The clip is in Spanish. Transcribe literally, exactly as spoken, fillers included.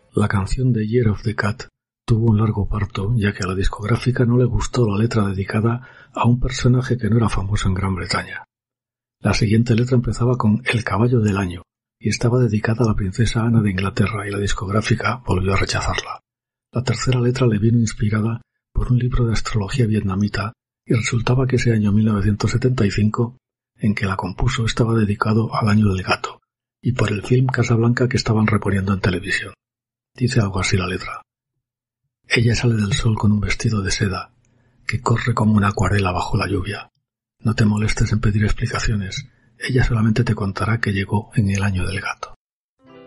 La canción de Year of the Cat tuvo un largo parto, ya que a la discográfica no le gustó la letra dedicada a un personaje que no era famoso en Gran Bretaña. La siguiente letra empezaba con El caballo del año y estaba dedicada a la princesa Ana de Inglaterra, y la discográfica volvió a rechazarla. La tercera letra le vino inspirada por un libro de astrología vietnamita, y resultaba que ese año mil novecientos setenta y cinco, en que la compuso, estaba dedicado al año del gato, y por el film Casablanca que estaban reponiendo en televisión. Dice algo así la letra. Ella sale del sol con un vestido de seda, que corre como una acuarela bajo la lluvia. No te molestes en pedir explicaciones, ella solamente te contará que llegó en el año del gato.